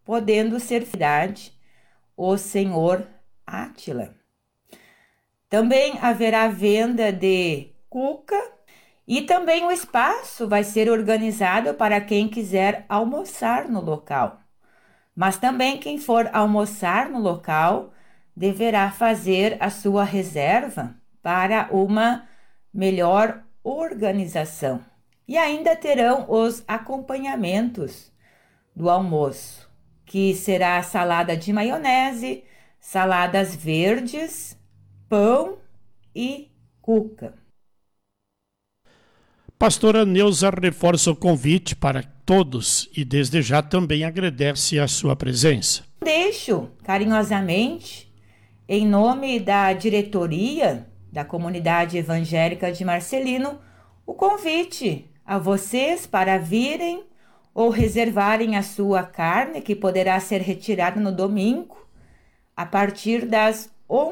podendo ser cidade o senhor Átila. Também haverá venda de cuca e também o espaço vai ser organizado para quem quiser almoçar no local. Mas também quem for almoçar no local deverá fazer a sua reserva para uma melhor organização. E ainda terão os acompanhamentos do almoço, que será salada de maionese, saladas verdes, pão e cuca. Pastora Neuza reforça o convite para todos e desde já também agradece a sua presença. Deixo carinhosamente, em nome da diretoria da Comunidade Evangélica de Marcelino, o convite a vocês para virem ou reservarem a sua carne, que poderá ser retirada no domingo, a partir das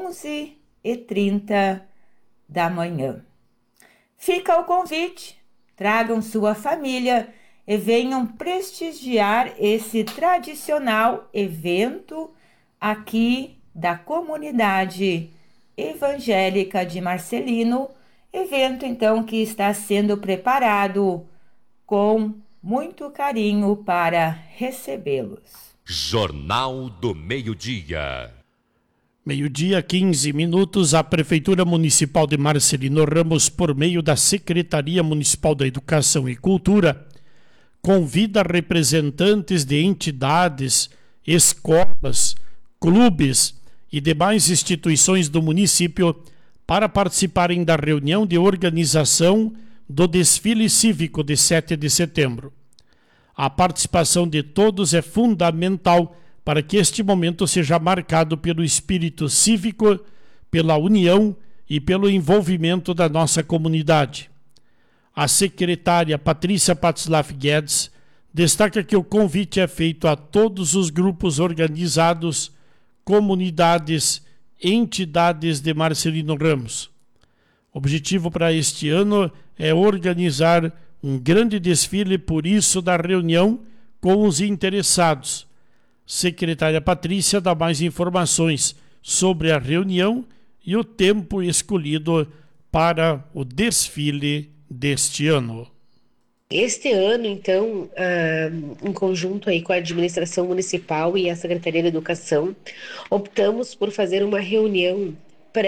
11h30 da manhã. Fica o convite, tragam sua família e venham prestigiar esse tradicional evento aqui da Comunidade Evangélica de Marcelino, evento então que está sendo preparado com muito carinho para recebê-los. Jornal do Meio-Dia. Meio-dia, 15 minutos, a Prefeitura Municipal de Marcelino Ramos, por meio da Secretaria Municipal da Educação e Cultura, convida representantes de entidades, escolas, clubes e demais instituições do município para participarem da reunião de organização do desfile cívico de 7 de setembro. A participação de todos é fundamental para que este momento seja marcado pelo espírito cívico, pela união e pelo envolvimento da nossa comunidade. A secretária Patrícia Patzlaff Guedes destaca que o convite é feito a todos os grupos organizados, comunidades, entidades de Marcelino Ramos. O objetivo para este ano é organizar um grande desfile, por isso, da reunião com os interessados. Secretária Patrícia dá mais informações sobre a reunião e o tempo escolhido para o desfile deste ano. Este ano, então, em conjunto aí com a administração municipal e a Secretaria de Educação, optamos por fazer uma reunião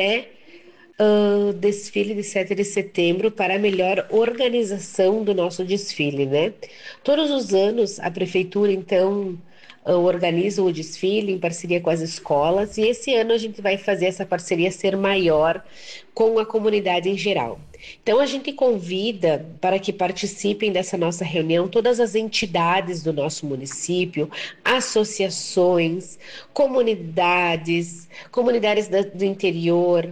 desfile de 7 de setembro para a melhor organização do nosso desfile, né? Todos os anos a prefeitura, então, organiza o desfile em parceria com as escolas e esse ano a gente vai fazer essa parceria ser maior com a comunidade em geral. Então a gente convida para que participem dessa nossa reunião todas as entidades do nosso município, associações, comunidades do interior,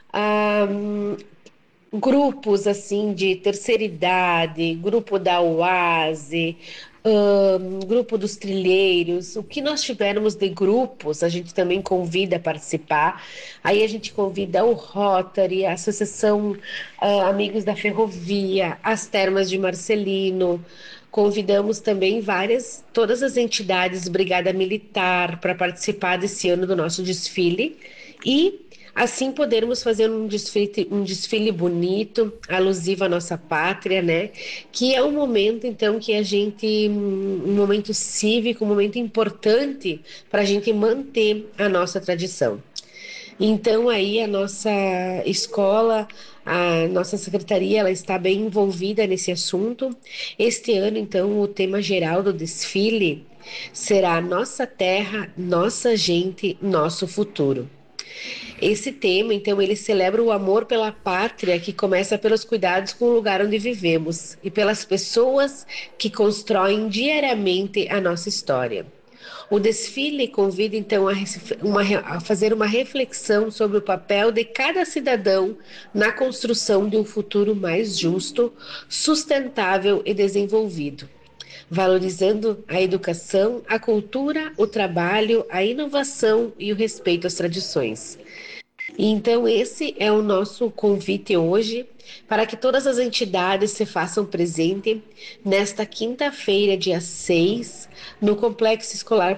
grupos assim de terceira idade, grupo da UASE, grupo dos trilheiros, o que nós tivermos de grupos, a gente também convida a participar. Aí a gente convida o Rotary, a Associação Amigos da Ferrovia, as Termas de Marcelino, convidamos também todas as entidades, Brigada Militar, para participar desse ano do nosso desfile e assim podermos fazer um desfile bonito, alusivo à nossa pátria, né? Que é um momento, então, que um momento cívico, um momento importante para a gente manter a nossa tradição. Então, aí a nossa escola, a nossa secretaria, ela está bem envolvida nesse assunto. Este ano, então, o tema geral do desfile será Nossa Terra, Nossa Gente, Nosso Futuro. Esse tema, então, ele celebra o amor pela pátria que começa pelos cuidados com o lugar onde vivemos e pelas pessoas que constroem diariamente a nossa história. O desfile convida, então, a fazer uma reflexão sobre o papel de cada cidadão na construção de um futuro mais justo, sustentável e desenvolvido, valorizando a educação, a cultura, o trabalho, a inovação e o respeito às tradições. Então, esse é o nosso convite hoje para que todas as entidades se façam presente nesta quinta-feira, dia 6, no Complexo Escolar